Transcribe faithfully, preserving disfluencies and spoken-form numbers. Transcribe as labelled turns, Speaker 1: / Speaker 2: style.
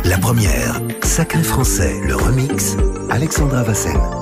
Speaker 1: La première, Sacré Français, le remix, Alexandra Vassen.